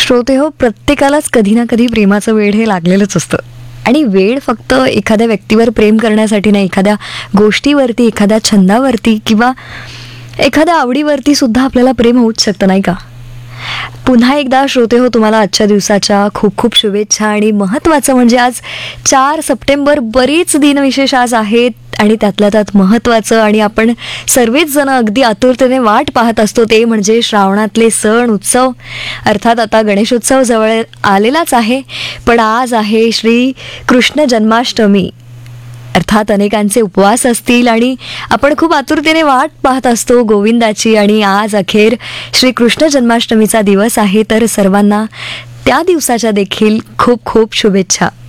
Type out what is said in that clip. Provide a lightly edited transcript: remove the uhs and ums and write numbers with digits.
श्रोते हो, प्रत्येकालाच कधी ना कधी प्रेमाचं वेड हे लागलेलंच असतं. आणि वेड फक्त एखाद्या व्यक्तीवर प्रेम करण्यासाठी नाही, एखाद्या गोष्टीवरती, एखाद्या छंदावरती किंवा एखाद्या आवडीवरती सुद्धा आपल्याला प्रेम होऊच शकतं, नाही का? पुन्हा एकदा श्रोते हो, तुम्हाला आजच्या दिवसाच्या खूप खूप शुभेच्छा. आणि महत्त्वाचं म्हणजे आज 4 सप्टेंबर, बरीच दिनविशेष आज आहेत आणि त्यातल्या त्यात महत्त्वाचं आणि आपण सर्वच जण अगदी आतुरतेने वाट पाहत असतो ते म्हणजे श्रावणातले सण उत्सव. अर्थात आता गणेशोत्सव जवळ आलेलाच आहे, पण आज आहे श्री कृष्ण जन्माष्टमी. अर्थात अनेकांचे उपवास असतील आणि आपण खूप आतुरतेने वाट पाहत असतो गोविंदाची. आणि आज अखेर श्रीकृष्ण जन्माष्टमीचा दिवस आहे, तर सर्वांना त्या दिवसाच्या देखील खूप खूप शुभेच्छा.